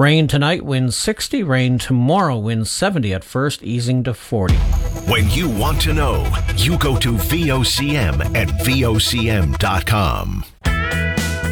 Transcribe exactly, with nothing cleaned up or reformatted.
Rain tonight, winds sixty. Rain tomorrow, winds seventy at first, easing to forty. When you want to know, you go to V O C M at V O C M dot com.